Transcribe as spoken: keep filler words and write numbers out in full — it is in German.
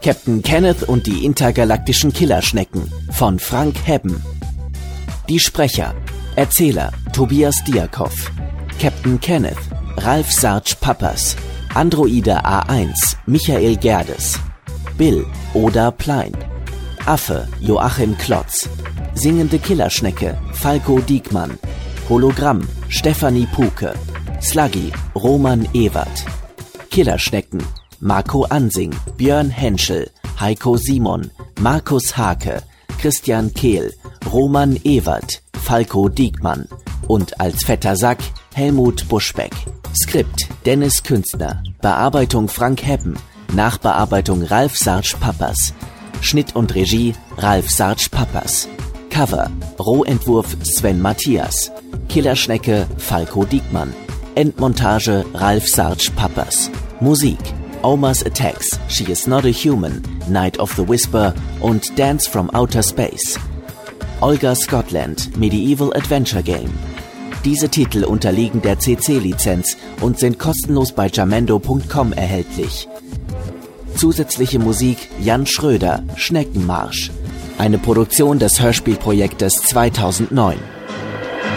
Captain Kenneth und die intergalaktischen Killerschnecken von Frank Hebben. Die Sprecher: Erzähler Tobias Diakoff, Captain Kenneth Ralf Sarge Pappas, Androide A eins Michael Gerdes, Bill Oda Plein, Affe Joachim Klotz, Singende Killerschnecke Falco Diekmann, Hologramm Stefanie Puke, Sluggy Roman Ewert, Killerschnecken Marco Ansing, Björn Henschel, Heiko Simon, Markus Hake, Christian Kehl, Roman Ewert, Falco Diekmann und als fetter Sack Helmut Buschbeck. Skript Dennis Künstner, Bearbeitung Frank Hebben, Nachbearbeitung Ralf Sarge Pappas, Schnitt und Regie Ralf Sarge Pappas. Cover Rohentwurf Sven Matthias, Killerschnecke Falco Diekmann, Endmontage Ralf Sarge Pappas. Musik Oma's Attacks, She Is Not a Human, Night of the Whisper und Dance from Outer Space. Olga Scotland, Medieval Adventure Game. Diese Titel unterliegen der C C-Lizenz und sind kostenlos bei jamendo punkt com erhältlich. Zusätzliche Musik Jan Schröder, Schneckenmarsch. Eine Produktion des Hörspielprojektes zweitausendneun.